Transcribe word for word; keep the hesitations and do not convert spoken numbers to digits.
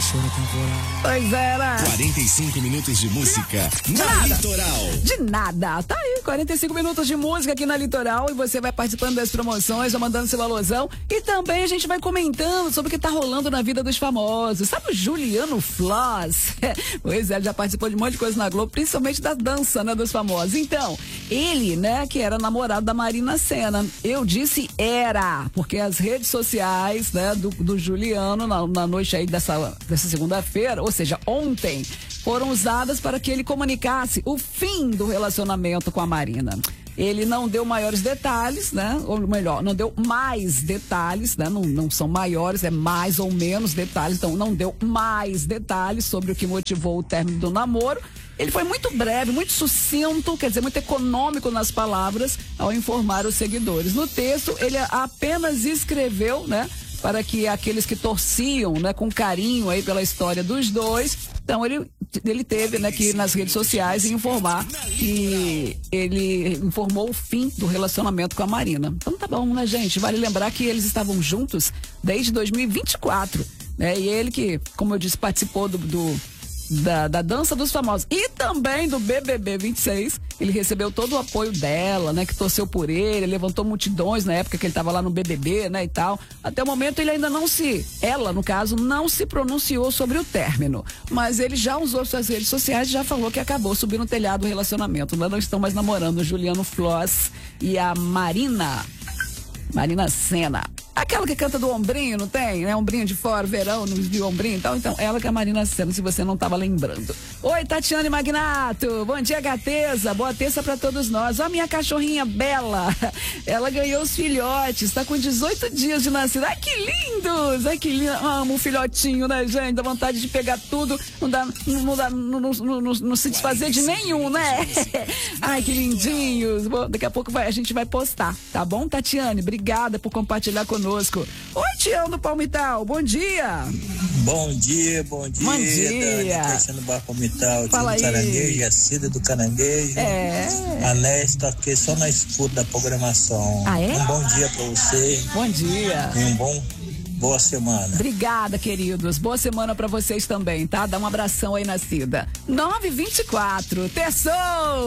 choro temporal. Pois era. quarenta e cinco minutos de música na nada. Litoral. De nada. Tá aí, quarenta e cinco minutos de música aqui na Litoral e você vai participando das promoções, vai mandando seu alusão e também a gente vai comentando sobre o que tá rolando na vida dos famosos. Sabe o Juliano Floss? Pois é, ele já participou de um monte de coisa na Globo, principalmente da dança, né, dos famosos. Então, ele, né, que era namorado da Marina Sena. Eu disse era, porque as redes sociais, né, do, do Juliano na, na noite aí dessa, dessa segunda-feira, ou seja, ontem, foram usadas para que ele comunicasse o fim do relacionamento com a Marina. Ele não deu maiores detalhes, né? Ou melhor, não deu mais detalhes, né? Não, não são maiores, é mais ou menos detalhes. Então, não deu mais detalhes sobre o que motivou o término do namoro. Ele foi muito breve, muito sucinto, quer dizer, muito econômico nas palavras ao informar os seguidores. No texto, ele apenas escreveu, né? Para que aqueles que torciam, né, com carinho aí pela história dos dois, então ele, ele teve, né, que ir nas redes sociais e informar que ele informou o fim do relacionamento com a Marina. Então tá bom, né, gente? Vale lembrar que eles estavam juntos desde dois mil e vinte e quatro, né? E ele que, como eu disse, participou do, do Da, da dança dos famosos e também do B B B vinte e seis, ele recebeu todo o apoio dela, né, que torceu por ele, levantou multidões na época que ele estava lá no B B B, né, e tal. Até o momento ele ainda não se, ela no caso, não se pronunciou sobre o término, mas ele já usou suas redes sociais e já falou que acabou subindo no telhado do relacionamento. Não estão mais namorando o Juliano Floss e a Marina Marina Sena. Aquela que canta do ombrinho, não tem? Né? Ombrinho de fora, verão, no de ombrinho e tal. Então, ela que é a Marina Sena, se você não estava lembrando. Oi, Tatiane Magnato. Bom dia, gateza. Boa terça pra todos nós. Ó, a minha cachorrinha Bela. Ela ganhou os filhotes. Tá com dezoito dias de nascida. Ai, que lindos. Ai, que lindo. Amo um filhotinho, né, gente? Dá vontade de pegar tudo. Não dá, não dá, não, não, não, não, não se desfazer de nenhum, né? Ai, que lindinhos. Bom, daqui a pouco vai, a gente vai postar, tá bom, Tatiane? Obrigada por compartilhar conosco. Oi, Tião do Palmital, bom dia. Bom dia, bom dia. Bom dia. Dani, do Bar Palmital, Fala do Caranguejo, a Cida do Caranguejo. É. A Nés, tô aqui só na escuta da programação. Ah, é? Um bom dia pra você. Bom dia. E um bom, boa semana. Obrigada, queridos. Boa semana pra vocês também, tá? Dá um abração aí na Cida. nove e vinte e quatro, terçou!